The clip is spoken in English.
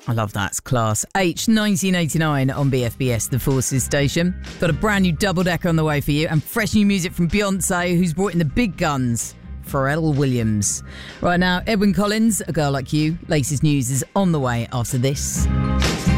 I love that. It's class. H, 1989 on BFBS, the Forces station. Got a brand new double-decker on the way for you and fresh new music from Beyonce, who's brought in the big guns. Pharrell Williams. Right now, Edwyn Collins, A Girl Like You. Latest news is on the way after this.